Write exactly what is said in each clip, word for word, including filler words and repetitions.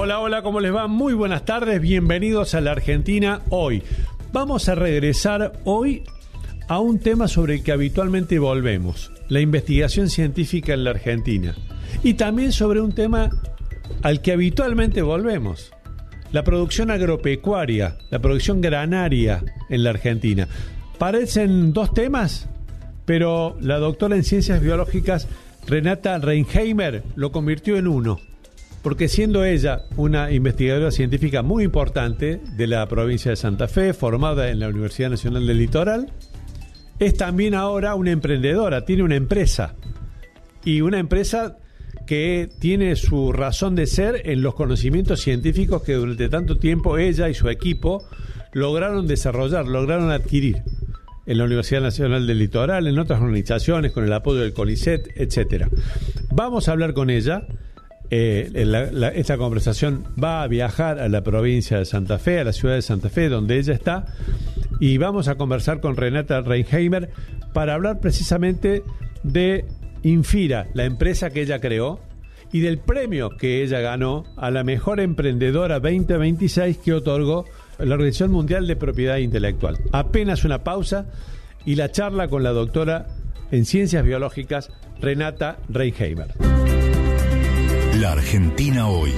Hola, hola, ¿cómo les va? Muy buenas tardes, bienvenidos a la Argentina hoy. Vamos a regresar hoy a un tema sobre el que habitualmente volvemos, la investigación científica en la Argentina. Y también sobre un tema al que habitualmente volvemos, la producción agropecuaria, la producción granaria en la Argentina. Parecen dos temas, pero la doctora en Ciencias Biológicas, Renata Reinheimer, lo convirtió en uno. Porque siendo ella una investigadora científica muy importante de la provincia de Santa Fe, formada en la Universidad Nacional del Litoral, es también ahora una emprendedora, tiene una empresa. Y una empresa que tiene su razón de ser en los conocimientos científicos que durante tanto tiempo ella y su equipo lograron desarrollar, lograron adquirir en la Universidad Nacional del Litoral, en otras organizaciones, con el apoyo del CONICET, etcétera. Vamos a hablar con ella. Eh, la, la, esta conversación va a viajar a la provincia de Santa Fe, a la ciudad de Santa Fe, donde ella está, y vamos a conversar con Renata Reinheimer para hablar precisamente de Infira, la empresa que ella creó, y del premio que ella ganó a la mejor emprendedora veinte veintiséis que otorgó la Organización Mundial de Propiedad Intelectual. Apenas una pausa y la charla con la doctora en Ciencias Biológicas, Renata Reinheimer. La Argentina hoy.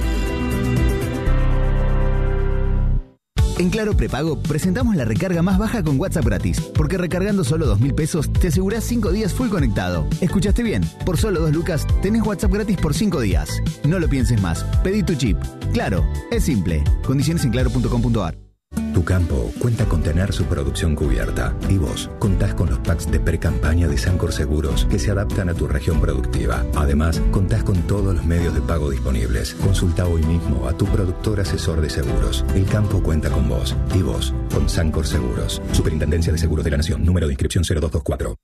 En Claro Prepago presentamos la recarga más baja con WhatsApp gratis, porque recargando solo dos mil pesos te asegurás cinco días full conectado. ¿Escuchaste bien? Por solo dos lucas tenés WhatsApp gratis por cinco días. No lo pienses más, pedí tu chip. Claro, es simple. Condiciones en claro punto com punto a r. Tu campo cuenta con tener su producción cubierta y vos contás con los packs de pre-campaña de Sancor Seguros que se adaptan a tu región productiva. Además, contás con todos los medios de pago disponibles. Consulta hoy mismo a tu productor asesor de seguros. El campo cuenta con vos y vos con Sancor Seguros. Superintendencia de Seguros de la Nación. Número de inscripción cero dos dos cuatro.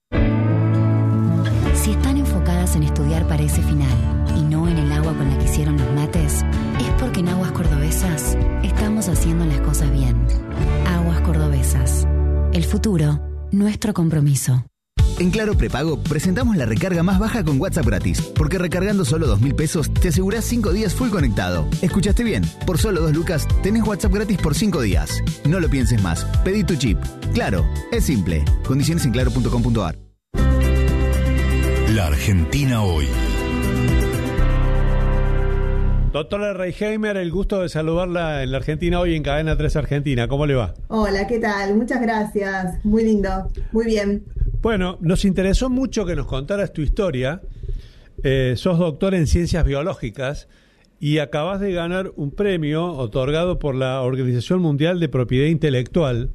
Si están enfocadas en estudiar para ese final y no en el agua con la que hicieron los mates, es porque en Aguas Cordobesas estamos haciendo las cosas bien. Aguas Cordobesas. El futuro, nuestro compromiso. En Claro Prepago presentamos la recarga más baja con WhatsApp gratis, porque recargando solo dos mil pesos te asegurás cinco días full conectado. ¿Escuchaste bien? Por solo dos lucas tenés WhatsApp gratis por cinco días. No lo pienses más, pedí tu chip. Claro, es simple. Condiciones en claro punto com punto a r. La Argentina hoy. Doctora Reinheimer, el gusto de saludarla en la Argentina hoy en Cadena tres Argentina. ¿Cómo le va? Hola, ¿qué tal? Muchas gracias. Muy lindo. Muy bien. Bueno, nos interesó mucho que nos contaras tu historia. Eh, sos doctora en Ciencias Biológicas y acabas de ganar un premio otorgado por la Organización Mundial de Propiedad Intelectual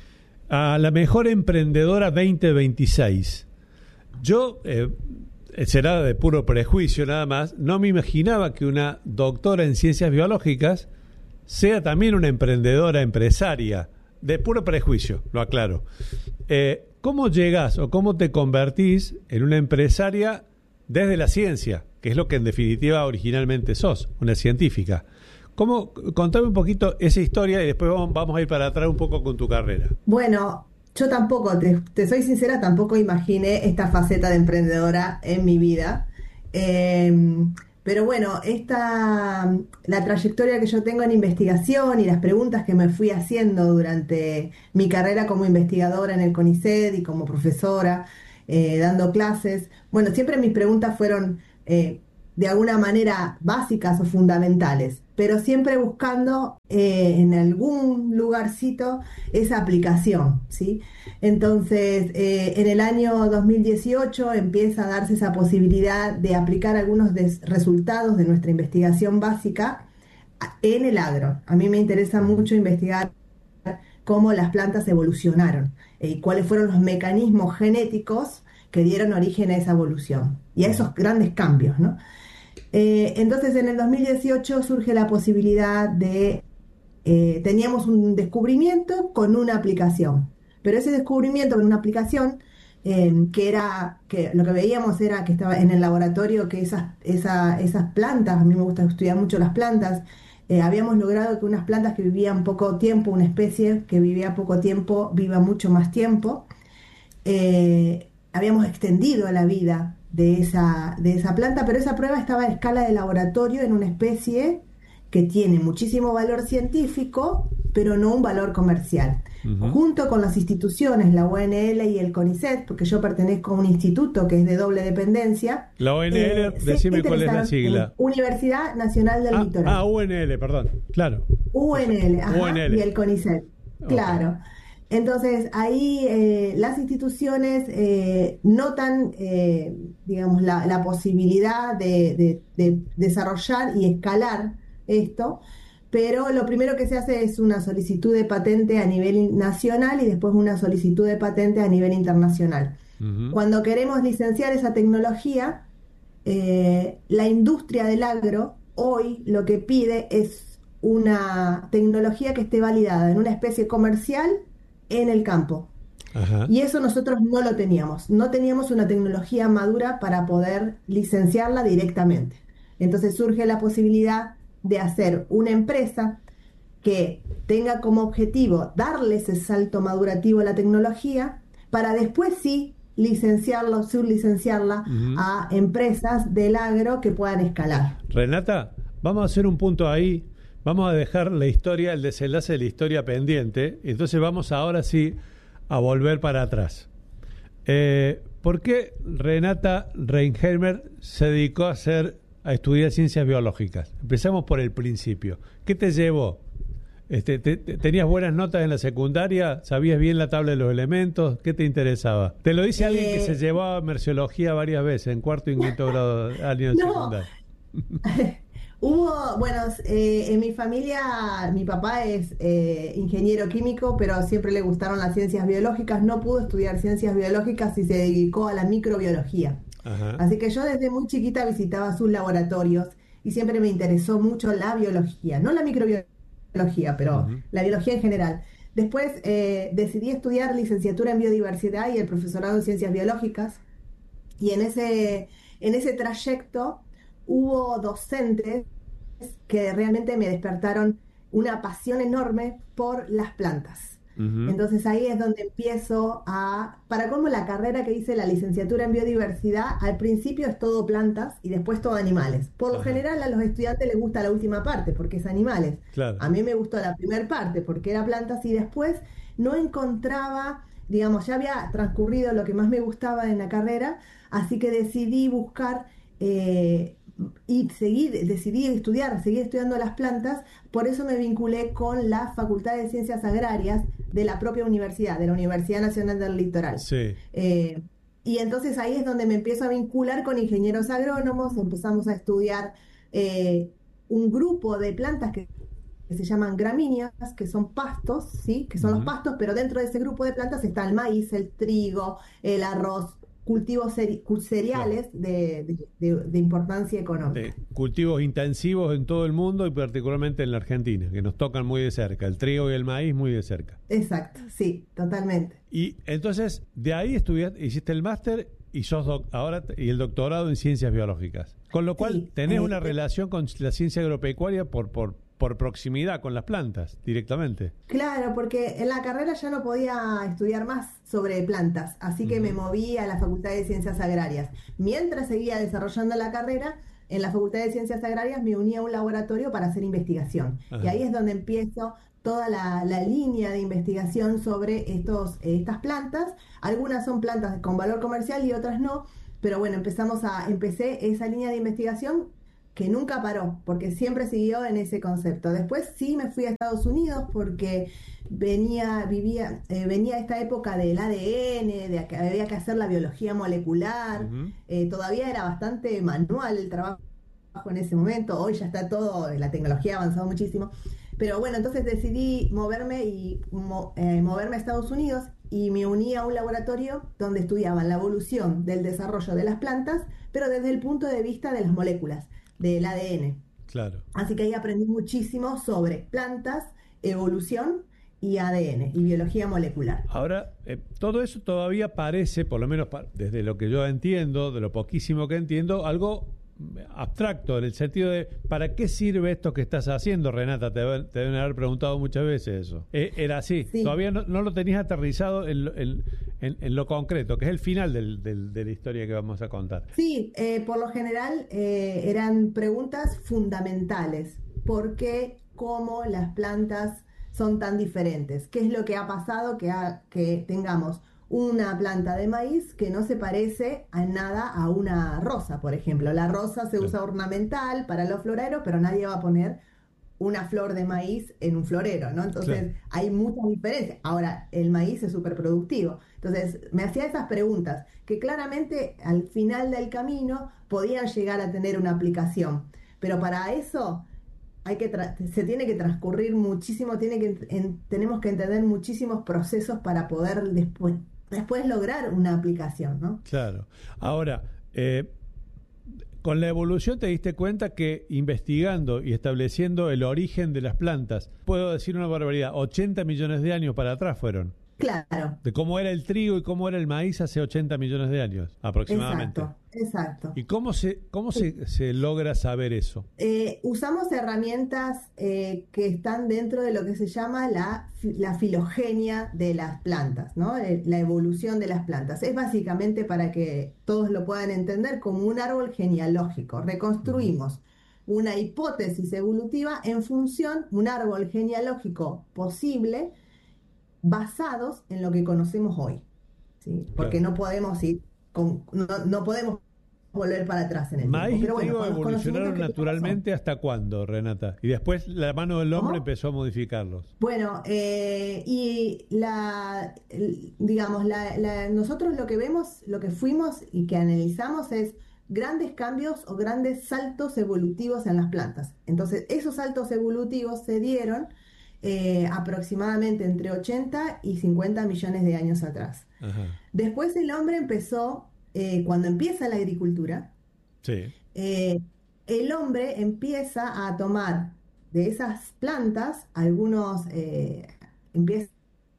a la mejor emprendedora veinte veintiséis. Yo... Eh, será de puro prejuicio nada más, no me imaginaba que una doctora en Ciencias Biológicas sea también una emprendedora empresaria, de puro prejuicio, lo aclaro. Eh, ¿Cómo llegás o cómo te convertís en una empresaria desde la ciencia, que es lo que en definitiva originalmente sos, una científica? ¿Cómo? Contame un poquito esa historia y después vamos, vamos a ir para atrás un poco con tu carrera. Bueno, yo tampoco, te, te soy sincera, tampoco imaginé esta faceta de emprendedora en mi vida. Eh, pero bueno, esta, la trayectoria que yo tengo en investigación y las preguntas que me fui haciendo durante mi carrera como investigadora en el CONICET y como profesora, eh, dando clases, bueno, siempre mis preguntas fueron eh, de alguna manera básicas o fundamentales, pero siempre buscando eh, en algún lugarcito esa aplicación, ¿sí? Entonces, eh, en el año dos mil dieciocho empieza a darse esa posibilidad de aplicar algunos des- resultados de nuestra investigación básica en el agro. A mí me interesa mucho investigar cómo las plantas evolucionaron eh, y cuáles fueron los mecanismos genéticos que dieron origen a esa evolución y a esos grandes cambios, ¿no? Eh, entonces en el dos mil dieciocho surge la posibilidad de, eh, teníamos un descubrimiento con una aplicación, pero ese descubrimiento con una aplicación eh, que era, que lo que veíamos era que estaba en el laboratorio, que esas, esa, esas plantas, a mí me gusta estudiar mucho las plantas, eh, habíamos logrado que unas plantas que vivían poco tiempo, una especie que vivía poco tiempo, viva mucho más tiempo, eh, habíamos extendido la vida de esa, de esa planta, pero esa prueba estaba a escala de laboratorio en una especie que tiene muchísimo valor científico, pero no un valor comercial. Uh-huh. Junto con las instituciones, la U N L y el CONICET, porque yo pertenezco a un instituto que es de doble dependencia. La U N L, eh, decime cuál es la sigla. Universidad Nacional del ah, Litoral. Ah, U N L, perdón, claro. U N L, ajá, U N L. Y el CONICET, claro. Okay. Entonces, ahí eh, las instituciones eh, notan, eh, digamos, la, la posibilidad de, de, de desarrollar y escalar esto, pero lo primero que se hace es una solicitud de patente a nivel nacional y después una solicitud de patente a nivel internacional. Uh-huh. Cuando queremos licenciar esa tecnología, eh, la industria del agro hoy lo que pide es una tecnología que esté validada en una especie comercial en el campo. Ajá. Y eso nosotros no lo teníamos. No teníamos una tecnología madura para poder licenciarla directamente. Entonces surge la posibilidad de hacer una empresa que tenga como objetivo darle ese salto madurativo a la tecnología para después sí licenciarla o sublicenciarla uh-huh. a empresas del agro que puedan escalar. Renata, vamos a hacer un punto ahí. Vamos a dejar la historia, el desenlace de la historia pendiente. Entonces vamos ahora sí a volver para atrás. Eh, ¿Por qué Renata Reinheimer se dedicó a hacer a estudiar ciencias biológicas? Empezamos por el principio. ¿Qué te llevó? Este, te, te, ¿Tenías buenas notas en la secundaria? ¿Sabías bien la tabla de los elementos? ¿Qué te interesaba? Te lo dice eh... alguien que se llevaba merciología varias veces en cuarto y quinto grado año de no. secundaria. Hubo, bueno, eh, en mi familia, mi papá es eh, ingeniero químico, pero siempre le gustaron las ciencias biológicas. No pudo estudiar ciencias biológicas y se dedicó a la microbiología. Ajá. Así que yo desde muy chiquita visitaba sus laboratorios y siempre me interesó mucho la biología, no la microbiología, pero uh-huh. la biología en general. Después eh, decidí estudiar licenciatura en biodiversidad y el profesorado en ciencias biológicas, y en ese, en ese trayecto hubo docentes que realmente me despertaron una pasión enorme por las plantas. Uh-huh. Entonces ahí es donde empiezo a... Para cómo la carrera que hice, la licenciatura en biodiversidad, al principio es todo plantas y después todo animales. Por lo uh-huh. general a los estudiantes les gusta la última parte porque es animales. Claro. A mí me gustó la primera parte porque era plantas y después no encontraba... Digamos, ya había transcurrido lo que más me gustaba en la carrera, así que decidí buscar... Eh, y seguir, decidí estudiar, seguir estudiando las plantas. Por eso me vinculé con la Facultad de Ciencias Agrarias de la propia universidad, de la Universidad Nacional del Litoral. Sí. Eh, y entonces ahí es donde me empiezo a vincular con ingenieros agrónomos, empezamos a estudiar eh, un grupo de plantas que, que se llaman gramíneas, que son pastos, ¿sí? Que son uh-huh. los pastos, pero dentro de ese grupo de plantas está el maíz, el trigo, el arroz, cultivos ceri- cereales claro. de, de, de, de importancia económica. De cultivos intensivos en todo el mundo y particularmente en la Argentina, que nos tocan muy de cerca, el trigo y el maíz muy de cerca. Exacto, sí, totalmente. Y entonces, de ahí estudiaste, hiciste el máster y sos doc- ahora y el doctorado en ciencias biológicas. Con lo cual, sí, tenés eh, una eh, relación con la ciencia agropecuaria por... por por proximidad con las plantas, directamente. Claro, porque en la carrera ya no podía estudiar más sobre plantas, así que uh-huh. me moví a la Facultad de Ciencias Agrarias. Mientras seguía desarrollando la carrera, en la Facultad de Ciencias Agrarias me uní a un laboratorio para hacer investigación. Uh-huh. Y ahí es donde empiezo toda la, la línea de investigación sobre estos, eh, estas plantas. Algunas son plantas con valor comercial y otras no, pero bueno, empezamos a, empecé esa línea de investigación que nunca paró, porque siempre siguió en ese concepto. Después sí me fui a Estados Unidos porque venía, vivía, eh, venía esta época del A D N, de que había que hacer la biología molecular, uh-huh. eh, todavía era bastante manual el trabajo en ese momento, hoy ya está todo, la tecnología ha avanzado muchísimo, pero bueno, entonces decidí moverme y mo, eh, moverme a Estados Unidos y me uní a un laboratorio donde estudiaban la evolución del desarrollo de las plantas, pero desde el punto de vista de las moléculas del A D N. Claro. Así que ahí aprendí muchísimo sobre plantas, evolución y A D N y biología molecular. Ahora, eh, todo eso todavía parece, por lo menos pa- desde lo que yo entiendo, de lo poquísimo que entiendo, algo abstracto, en el sentido de ¿para qué sirve esto que estás haciendo, Renata? Te, te deben haber preguntado muchas veces eso. Eh, era así, sí. Todavía no, no lo tenías aterrizado en, en, en, en lo concreto, que es el final del, del, de la historia que vamos a contar. Sí, eh, por lo general eh, eran preguntas fundamentales, por qué, cómo las plantas son tan diferentes. ¿Qué es lo que ha pasado que, ha, que tengamos una planta de maíz que no se parece a nada a una rosa, por ejemplo? La rosa se usa ornamental para los floreros, pero nadie va a poner una flor de maíz en un florero, ¿no? Entonces, claro, hay muchas diferencias. Ahora, el maíz es súper productivo. Entonces, me hacía esas preguntas que claramente al final del camino podían llegar a tener una aplicación. Pero para eso hay que tra- se tiene que transcurrir muchísimo, tiene que en, tenemos que entender muchísimos procesos para poder después, después lograr una aplicación, ¿no? Claro. Ahora, eh, con la evolución te diste cuenta que investigando y estableciendo el origen de las plantas, puedo decir una barbaridad, ochenta millones de años para atrás fueron. Claro. De cómo era el trigo y cómo era el maíz hace ochenta millones de años, aproximadamente. Exacto, exacto. ¿Y cómo se cómo se, se logra saber eso? Eh, usamos herramientas eh, que están dentro de lo que se llama la, la filogenia de las plantas, ¿no? Eh, la evolución de las plantas. Es básicamente, para que todos lo puedan entender, como un árbol genealógico. Reconstruimos una hipótesis evolutiva en función, un árbol genealógico posible, basados en lo que conocemos hoy, ¿sí? Porque claro, no podemos ir con, no, no podemos volver para atrás en el maíz tiempo. Maíz y bueno, trigo evolucionaron naturalmente ¿hasta cuándo, Renata? Y después la mano del hombre ¿Cómo? empezó a modificarlos. Bueno, eh, y la, digamos, la, la, nosotros lo que vemos, lo que fuimos y que analizamos es grandes cambios o grandes saltos evolutivos en las plantas. Entonces, esos saltos evolutivos se dieron Eh, aproximadamente entre ochenta y cincuenta millones de años atrás. Ajá. Después el hombre empezó, eh, cuando empieza la agricultura, sí. eh, el hombre empieza a tomar de esas plantas, algunos eh, empieza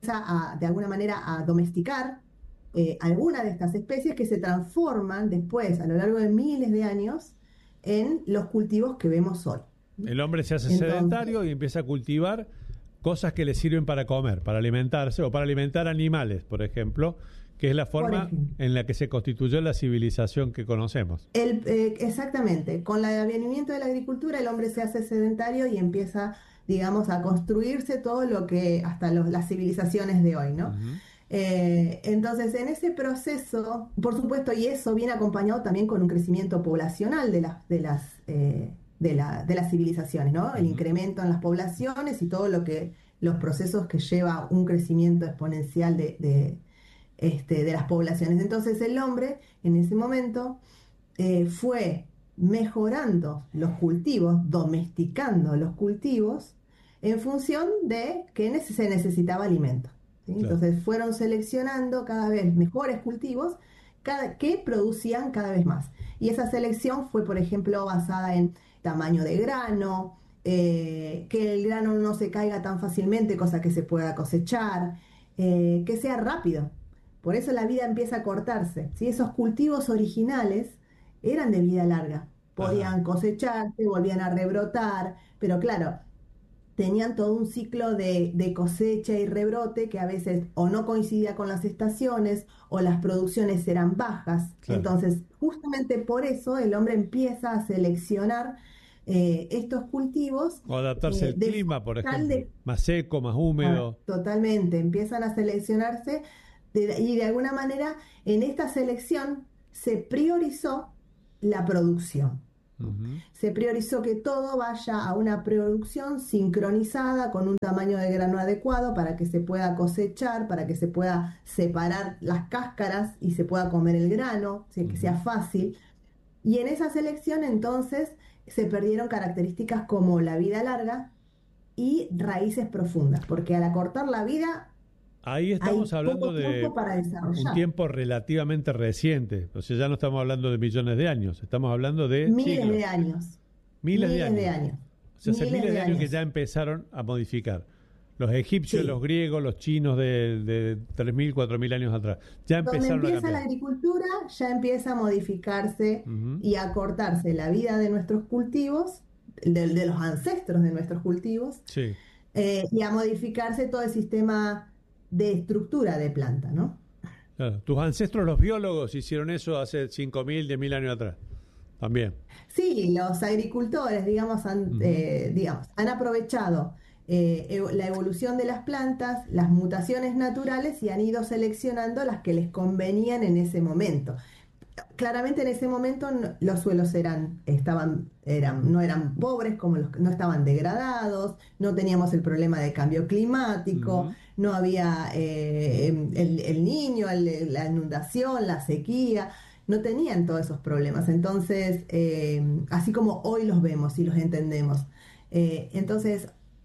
a, de alguna manera a domesticar eh, algunas de estas especies que se transforman después, a lo largo de miles de años, en los cultivos que vemos hoy. El hombre se hace Entonces, sedentario y empieza a cultivar cosas que le sirven para comer, para alimentarse o para alimentar animales, por ejemplo, que es la forma en la que se constituyó la civilización que conocemos. El, eh, exactamente. Con el advenimiento de la agricultura, el hombre se hace sedentario y empieza, digamos, a construirse todo lo que, hasta los, las civilizaciones de hoy, ¿no? Uh-huh. Eh, entonces, en ese proceso, por supuesto, y eso viene acompañado también con un crecimiento poblacional de las, de las eh, De, la, de las civilizaciones, ¿no? El incremento en las poblaciones y todo lo que, los procesos que lleva un crecimiento exponencial de, de, este, de las poblaciones. Entonces el hombre en ese momento eh, fue mejorando los cultivos, domesticando los cultivos en función de que neces- se necesitaba alimento, ¿sí? Claro. Entonces fueron seleccionando cada vez mejores cultivos cada, que producían cada vez más. Y esa selección fue, por ejemplo, basada en tamaño de grano, eh, que el grano no se caiga tan fácilmente, cosa que se pueda cosechar, eh, que sea rápido. Por eso la vida empieza a cortarse, ¿sí? Esos cultivos originales eran de vida larga, podían Ajá. cosecharse, volvían a rebrotar, pero claro, tenían todo un ciclo de, de cosecha y rebrote que a veces o no coincidía con las estaciones o las producciones eran bajas. Claro. Entonces, justamente por eso el hombre empieza a seleccionar eh, estos cultivos. O adaptarse eh, al clima, por ejemplo. De, más seco, más húmedo. Ah, totalmente. Empiezan a seleccionarse de, y de alguna manera en esta selección se priorizó la producción. Uh-huh. Se priorizó que todo vaya a una producción sincronizada con un tamaño de grano adecuado para que se pueda cosechar, para que se pueda separar las cáscaras y se pueda comer el grano, ¿sí? Que sea fácil. Y en esa selección entonces se perdieron características como la vida larga y raíces profundas, porque al acortar la vida ahí estamos hablando de un tiempo relativamente reciente, o sea, ya no estamos hablando de millones de años, estamos hablando de miles siglos. de años. Miles, miles de años. de años. O sea, hace miles, miles de, de años, años que ya empezaron a modificar. Los egipcios, sí. los griegos, los chinos de, de tres mil, cuatro mil años atrás. Ya empezaron Donde empieza a la agricultura, ya empieza a modificarse uh-huh. y a cortarse la vida de nuestros cultivos, de, de los ancestros de nuestros cultivos, sí. eh, y a modificarse todo el sistema de estructura de planta, ¿no? Claro. Tus ancestros, los biólogos, hicieron eso hace cinco mil, diez mil años atrás. también. Sí, los agricultores, digamos, han, uh-huh. eh, digamos, han aprovechado eh, la evolución de las plantas, las mutaciones naturales y han ido seleccionando las que les convenían en ese momento. Claramente en ese momento no, los suelos eran, estaban, eran, no eran pobres, como los, no estaban degradados, no teníamos el problema de cambio climático, uh-huh. no había eh, el, el niño, el, la inundación, la sequía, no tenían todos esos problemas. Entonces, eh, así como hoy los vemos y los entendemos. Eh, entonces,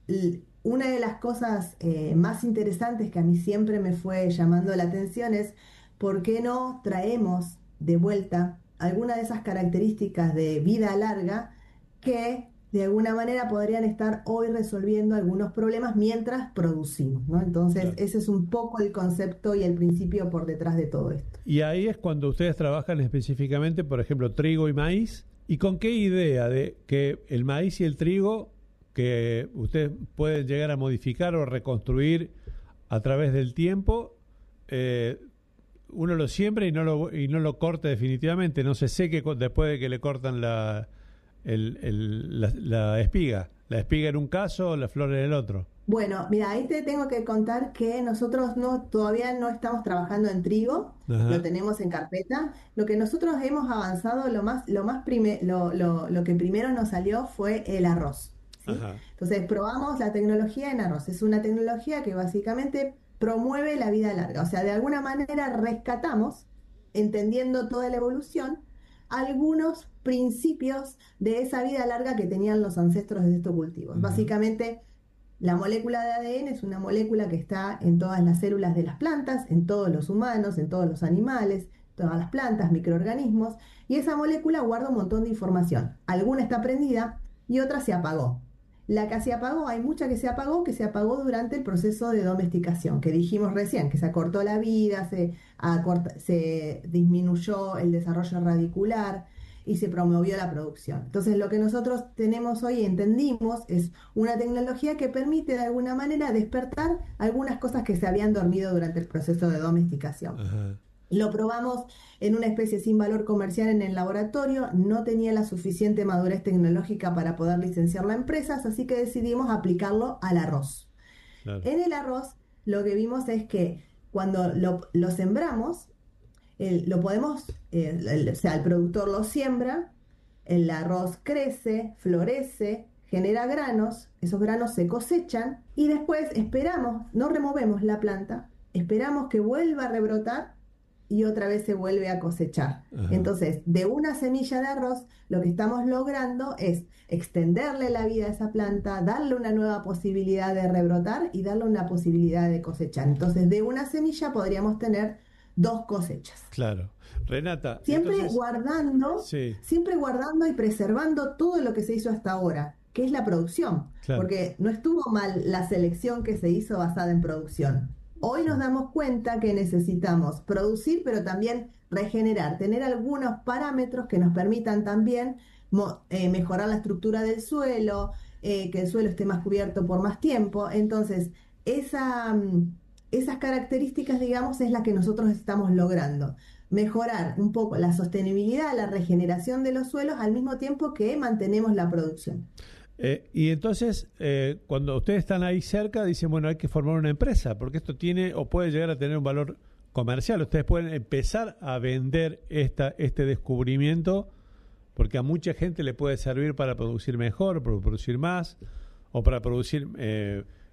una de las cosas eh, más interesantes que a mí siempre me fue llamando la atención es ¿por qué no traemos de vuelta alguna de esas características de vida larga que de alguna manera podrían estar hoy resolviendo algunos problemas mientras producimos, ¿no? Entonces, claro. ese es un poco el concepto y el principio por detrás de todo esto. Y ahí es cuando ustedes trabajan específicamente, por ejemplo, trigo y maíz. ¿Y con qué idea de que el maíz y el trigo que ustedes pueden llegar a modificar o reconstruir a través del tiempo, eh, uno lo siembra y no lo y no lo corta definitivamente, no se seque después de que le cortan la, el, el, la, la espiga, la espiga en un caso, la flor en el otro? Bueno, mira, ahí te tengo que contar que nosotros no todavía no estamos trabajando en trigo, Ajá. lo tenemos en carpeta. Lo que nosotros hemos avanzado, lo más lo más prime, lo, lo, lo que primero nos salió fue el arroz, ¿sí? Entonces probamos la tecnología en arroz. Es una tecnología que básicamente promueve la vida larga, o sea, de alguna manera rescatamos, entendiendo toda la evolución, algunos principios de esa vida larga que tenían los ancestros de estos cultivos. Uh-huh. Básicamente, la molécula de A D N es una molécula que está en todas las células de las plantas, en todos los humanos, en todos los animales, todas las plantas, microorganismos, y esa molécula guarda un montón de información. Alguna está prendida y otra se apagó. La que se apagó, hay mucha que se apagó, que se apagó durante el proceso de domesticación, que dijimos recién, que se acortó la vida, se, acorta, se disminuyó el desarrollo radicular y se promovió la producción. Entonces, lo que nosotros tenemos hoy y entendimos es una tecnología que permite de alguna manera despertar algunas cosas que se habían dormido durante el proceso de domesticación. Ajá. Lo probamos en una especie sin valor comercial en el laboratorio, no tenía la suficiente madurez tecnológica para poder licenciarlo a empresas, así que decidimos aplicarlo al arroz. Claro. En el arroz lo que vimos es que cuando lo, lo sembramos, el, lo podemos, eh, el, o sea, el productor lo siembra, el arroz crece, florece, genera granos, esos granos se cosechan y después esperamos, no removemos la planta, esperamos que vuelva a rebrotar y otra vez se vuelve a cosechar. Ajá. Entonces, de una semilla de arroz, lo que estamos logrando es extenderle la vida a esa planta, darle una nueva posibilidad de rebrotar y darle una posibilidad de cosechar. Entonces, de una semilla podríamos tener dos cosechas. Claro. Renata, siempre entonces, guardando, sí. siempre guardando y preservando todo lo que se hizo hasta ahora, que es la producción. Claro. Porque no estuvo mal la selección que se hizo basada en producción. Hoy nos damos cuenta que necesitamos producir, pero también regenerar, tener algunos parámetros que nos permitan también mo- eh, mejorar la estructura del suelo, eh, que el suelo esté más cubierto por más tiempo. Entonces, esa, esas características, digamos, es la que nosotros estamos logrando. Mejorar un poco la sostenibilidad, la regeneración de los suelos, al mismo tiempo que mantenemos la producción. Eh, y entonces, eh, cuando ustedes están ahí cerca, dicen, bueno, hay que formar una empresa, porque esto tiene o puede llegar a tener un valor comercial. Ustedes pueden empezar a vender esta, este descubrimiento, porque a mucha gente le puede servir para producir mejor, para producir más, o para producir eh,